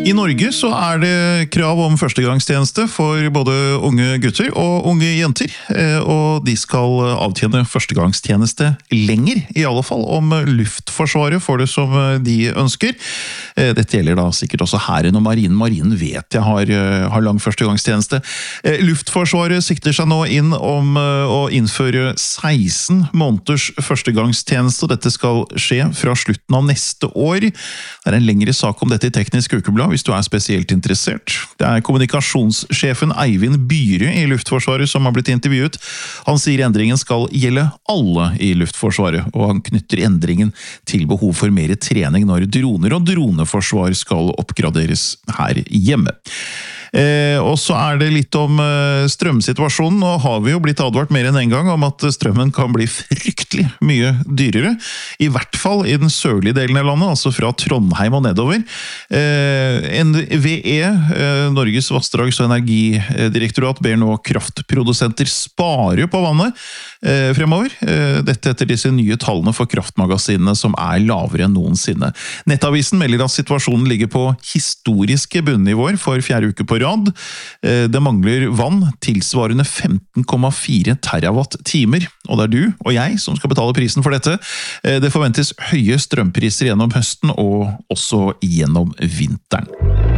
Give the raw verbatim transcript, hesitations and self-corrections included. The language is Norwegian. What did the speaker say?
I Norge så er det krav om førstegangstjeneste for både unge gutter og unge jenter, og de skal avtjene førstegangstjeneste lenger, i alle fall om Luftforsvaret får det som de ønsker. Dette gjelder da sikkert også hæren og marinen. Marinen vet jeg har, har lang førstegangstjeneste. Luftforsvaret sikter seg nå inn om å innføre seksten måneders førstegangstjeneste, og dette skal skje fra slutten av neste år. Det er en lengre sak om dette i Teknisk Ukeblad, hvis du er spesielt interessert. Det er kommunikasjonssjefen Eivind Byhre i Luftforsvaret som har blitt intervjuet. Han sier endringen skal gjelde alle i Luftforsvaret, og han knytter endringen til behov for mer trening når droner og droneforsvar skal oppgraderes her hjemme. Eh, og så er det litt om eh, strømsituasjonen. Nå har vi jo blitt advart mer enn en gang om at strømmen kan bli fryktelig mye dyrere, i hvert fall i den sørlige delen av landet, altså fra Trondheim og nedover. Eh, N V E, eh, Norges vassdrags- og energidirektorat, ber nå kraftprodusenter spare på vannet eh, fremover. Eh, dette etter disse nye tallene for kraftmagasinene som er lavere enn noensinne. Nettavisen melder at situasjonen ligger på historiske bunnivåer for fjerde uke på rad. Det mangler vann tilsvarende femten komma fire terawatt timer, og det er du og jeg som skal betale prisen for dette. Det forventes høye strømpriser gjennom høsten og også gjennom vinteren.